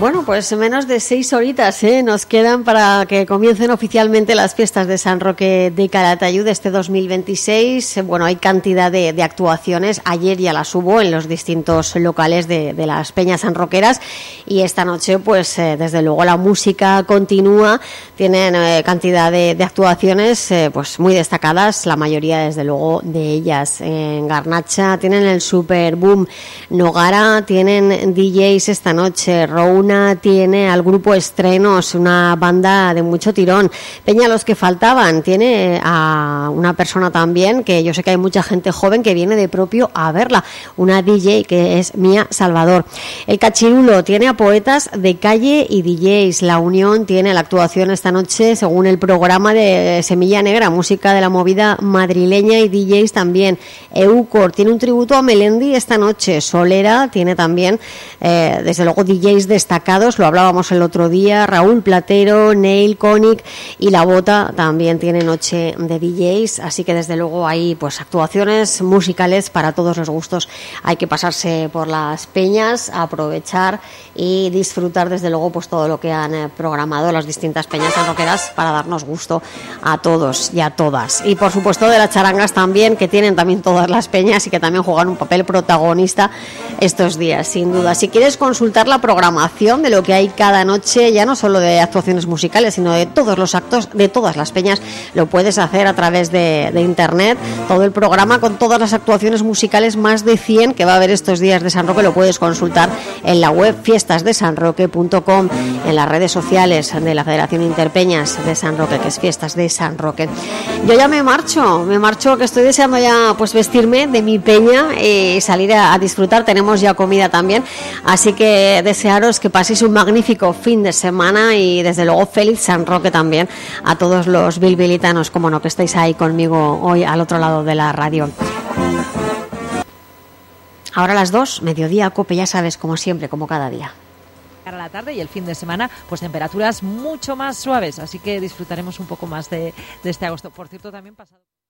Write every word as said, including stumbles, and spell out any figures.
Bueno, pues menos de seis horitas ¿eh? nos quedan para que comiencen oficialmente las fiestas de San Roque de Calatayud de este dos mil veintiséis. Bueno, hay cantidad de, de actuaciones. Ayer ya las hubo en los distintos locales de, de las peñas sanroqueras y esta noche, pues eh, desde luego la música continúa. Tienen eh, cantidad de, de actuaciones eh, pues muy destacadas, la mayoría desde luego de ellas. En Garnacha tienen el Super Boom, Nogara tienen D Js esta noche, Rouna tiene al grupo Estrenos, una banda de mucho tirón. Peña Los que Faltaban tiene a una persona también que yo sé que hay mucha gente joven que viene de propio a verla, una D J que es Mía Salvador. El Cachirulo tiene a poetas de calle y D Js. La Unión tiene la actuación esta noche según el programa de Semilla Negra, música de la movida madrileña y D Js también. Eucor tiene un tributo a Melendi esta noche. Solera tiene también eh, desde luego D Js destacados, lo hablábamos el otro día, Raúl Platero, Neil Koenig y La Bota también tiene noche de D Js, así que desde luego hay pues actuaciones musicales para todos los gustos. Hay que pasarse por las peñas, aprovechar y disfrutar desde luego pues todo lo que han eh, programado las distintas peñas sanroqueras para darnos gusto a todos y a todas. Y por supuesto de las charangas también, que tienen también todas las peñas y que también juegan un papel protagonista estos días, sin duda. Si quieres consultar la programación de lo que hay cada noche, ya no solo de actuaciones musicales, sino de todos los actos de todas las peñas, lo puedes hacer a través de, de internet. Todo el programa con todas las actuaciones musicales, más de cien que va a haber estos días de San Roque, lo puedes consultar en la web fiestas de san roque punto com, en las redes sociales de la Federación Interpeñas de San Roque, que es Fiestas de San Roque. Yo ya me marcho, me marcho que estoy deseando ya pues vestirme de mi peña y salir a, a disfrutar. Tenemos ya comida también, así que desearos que paséis un magnífico fin de semana y desde luego feliz San Roque también a todos los bilbilitanos, como no, que estáis ahí conmigo hoy al otro lado de la radio. Ahora a las dos, mediodía, COPE, ya sabes, como siempre, como cada día. Para la tarde y el fin de semana, pues temperaturas mucho más suaves, así que disfrutaremos un poco más de, de este agosto. Por cierto, también pasado...